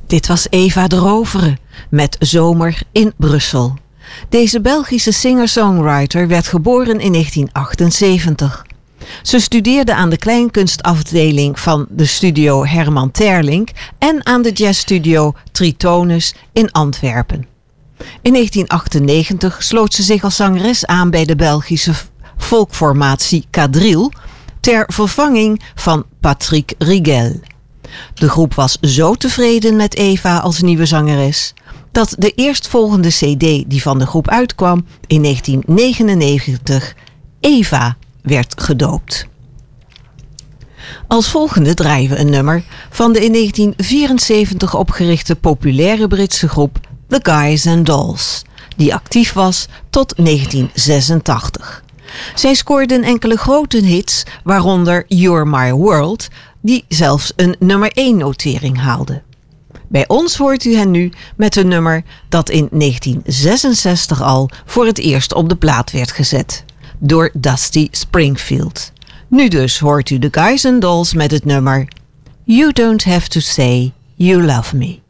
Dit was Eva de Rovere met Zomer in Brussel. Deze Belgische singer-songwriter werd geboren in 1978. Ze studeerde aan de kleinkunstafdeling van de studio Herman Terlink en aan de jazzstudio Tritonus in Antwerpen. In 1998 sloot ze zich als zangeres aan bij de Belgische folkformatie Quadrille ter vervanging van Patrick Rigel. De groep was zo tevreden met Eva als nieuwe zangeres dat de eerstvolgende CD die van de groep uitkwam in 1999 Eva werd gedoopt. Als volgende draaien we een nummer van de in 1974 opgerichte populaire Britse groep The Guys and Dolls, die actief was tot 1986. Zij scoorden enkele grote hits, waaronder You're My World, die zelfs een nummer 1 notering haalde. Bij ons hoort u hen nu met een nummer dat in 1966 al voor het eerst op de plaat werd gezet, door Dusty Springfield. Nu dus hoort u de Guys and Dolls met het nummer You Don't Have to Say You Love Me.